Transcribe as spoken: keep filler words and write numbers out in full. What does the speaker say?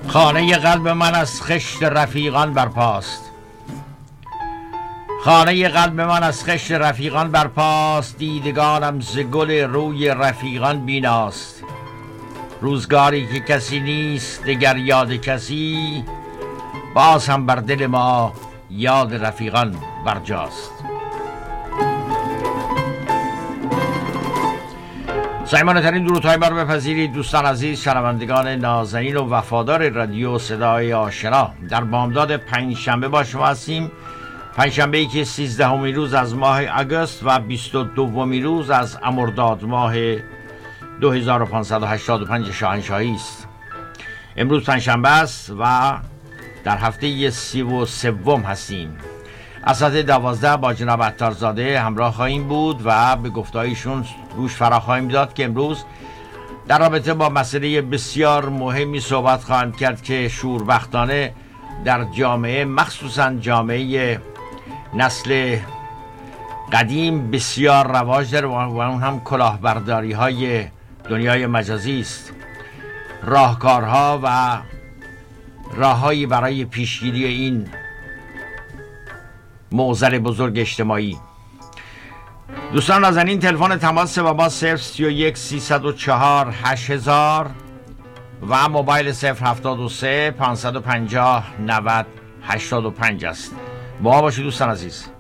خانه قلب من از خشت رفیقان برپاست، خانه قلب من از خشت رفیقان برپاست، دیدگانم ز گل روی رفیقان بیناست. روزگاری که کسی نیست دگر یاد کسی، باز هم بر دل ما یاد رفیقان برجاست. صمیمانه‌ترین درودهای ما رو بپذیرید دوستان عزیز، شنوندگان نازنین و وفادار رادیو صدای آشنا. در بامداد پنجشنبه با شما هستیم، پنجشنبه‌ای که سیزدهمین روز از ماه آگوست و بیست و دومین روز از مرداد ماه دو هزار و پانصد و هشتاد و پنج شاهنشاهی است. امروز پنجشنبه است و در هفته سی و سوم هستیم. از ساعت دوازده با جناب عطارزاده همراه خواهیم بود و به گفتهایشون گوش فرا خواهیم داد که امروز در رابطه با مسئله بسیار مهمی صحبت خواهند کرد که شوربختانه در جامعه، مخصوصا جامعه نسل قدیم، بسیار رواج داره و اون هم کلاهبرداری های دنیای مجازی است. راهکارها و راههایی برای پیشگیری این معضل بزرگ اجتماعی. دوستان نازنین، تلفن تماس با ما صفر سی و یک سیصد و چهار هشت هزار و موبایل صفر هفتاد و سه پانصد و پنجاه نود هشتاد و پنج است. با ما باشید دوستان عزیز.